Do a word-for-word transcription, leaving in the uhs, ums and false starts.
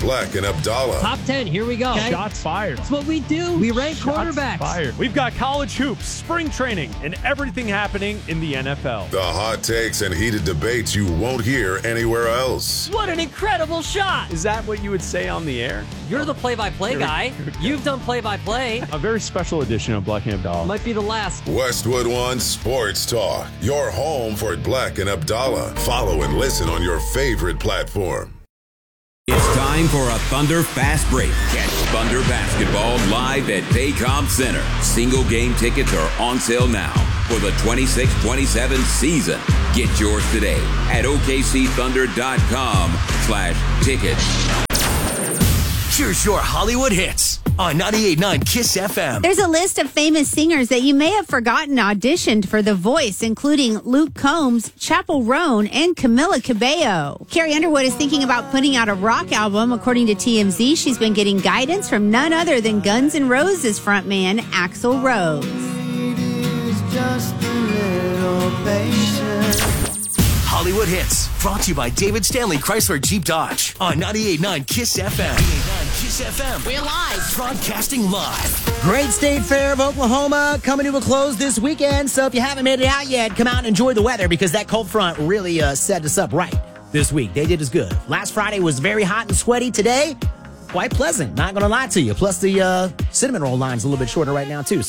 Black and Abdallah. Top ten, here we go. Okay. Shots fired. That's what we do. We rank Shots quarterbacks. fired. We've got college hoops, spring training, and everything happening in the N F L. The hot takes and heated debates you won't hear anywhere else. What an incredible shot. Is that what you would say on the air? You're the play-by-play guy. You've done play-by-play. A very special edition of Black and Abdallah. Might be the last. Westwood One Sports Talk. Your home for Black and Abdallah. Follow and listen on your favorite platform. It's time for a Thunder Fast Break. Catch Thunder Basketball live at Paycom Center. Single game tickets are on sale now for the twenty-six twenty-seven season. Get yours today at okcthunder.com slash tickets. Here's your Hollywood hits on ninety-eight point nine KISS F M. There's a list of famous singers that you may have forgotten auditioned for The Voice, including Luke Combs, Chappell Roan, and Camila Cabello. Carrie Underwood is thinking about putting out a rock album. According to T M Z, she's been getting guidance from none other than Guns N' Roses frontman Axl Rose. Just a little patience. Hollywood hits brought to you by David Stanley Chrysler Jeep Dodge on ninety-eight point nine KISS F M. ninety-eight point nine KISS F M. We're live. Broadcasting live. Great State Fair of Oklahoma coming to a close this weekend. So if you haven't made it out yet, come out and enjoy the weather because that cold front really uh, set us up right this week. They did us good. Last Friday was very hot and sweaty. Today, quite pleasant. Not going to lie to you. Plus the uh, cinnamon roll line's a little bit shorter right now, too. So